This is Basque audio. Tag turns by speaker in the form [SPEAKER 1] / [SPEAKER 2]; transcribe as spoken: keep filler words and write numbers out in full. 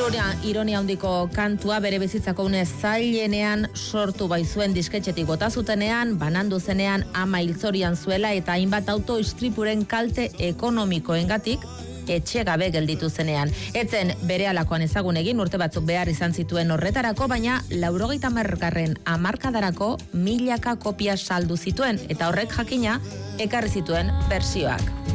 [SPEAKER 1] Ironia, ironia handiko kantua bere bizitzako une zailenean sortu baizuen disketxetik bota zutenean, banandu zenean ama hiltzorian zuela eta hainbat auto istripuren kalte ekonomikoengatik etxe gabe gelditu zenean. Etzen bere alakoan ezagun egin urte batzuk behar izan zituen horretarako, baina laurogeita hamargarren hamarkadarako milaka kopia saldu zituen eta horrek jakina ekarri zituen bertsioak.